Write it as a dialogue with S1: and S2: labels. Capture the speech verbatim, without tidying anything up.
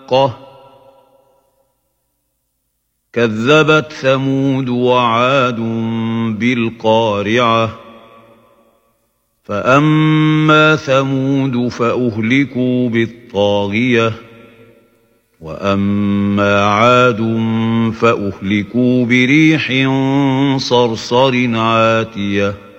S1: الحاقة كذبت ثمود وعاد بالقارعة فأما ثمود فأهلكوا بالطاغية وأما عاد فأهلكوا بريح صرصر عاتية